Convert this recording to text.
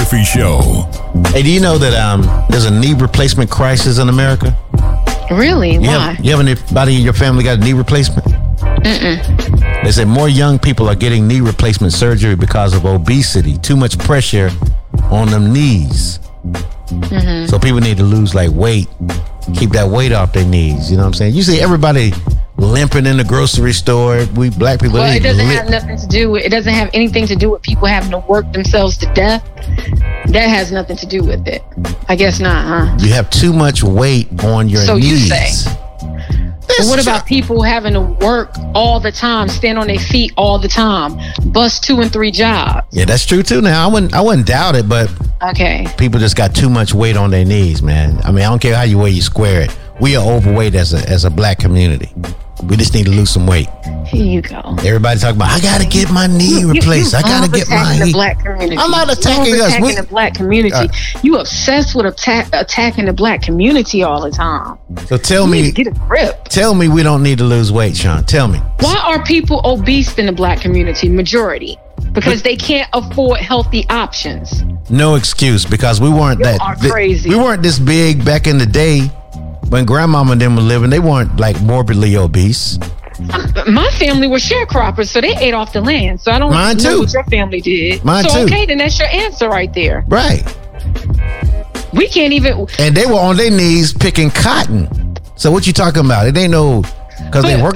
Murphy Show. Hey, do you know that there's a knee replacement crisis in America? Really? Why? You have anybody in your family got a knee replacement? Mm-mm. They say more young people are getting knee replacement surgery because of obesity. Too much pressure on them knees. Mm-hmm. So people need to lose weight, keep that weight off their knees. You know what I'm saying? You see everybody limping in the grocery store. We black people. Well, it doesn't have nothing to do with. It doesn't have anything to do with people having to work themselves to death. That has nothing to do with it. I guess not, huh? You have too much weight on your knees. You say. But what about people having to work all the time, stand on their feet all the time, bust 2 and 3 jobs? Yeah, that's true too. Now I wouldn't doubt it, but okay, people just got too much weight on their knees, man. I mean, I don't care how you weigh, you square it. We are overweight as a black community. We just need to lose some weight. Here you go. Everybody talking about, I gotta get my knee replaced. I gotta get my the black community. I'm not attacking us. Attacking the black community. You obsessed with attacking the black community all the time. So tell me, get a grip. Tell me we don't need to lose weight, Sean. Tell me. Why are people obese in the black community? Majority. Because they can't afford healthy options. No excuse, because we weren't crazy. We weren't this big back in the day. When grandmama and them were living, they weren't morbidly obese. My family were sharecroppers, so they ate off the land. So I don't know what your family did. Mine too. Okay, then that's your answer right there. Right. We can't even. And they were on their knees picking cotton. So what you talking about? It ain't no because they work.